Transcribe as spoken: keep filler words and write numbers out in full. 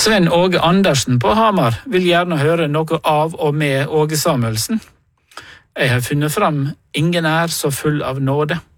Sven Åge Andersen på Hamar vil gjerne høre noe av og med Åge Samuelsen. Jeg har funnet fram Ingen er så full av nåde.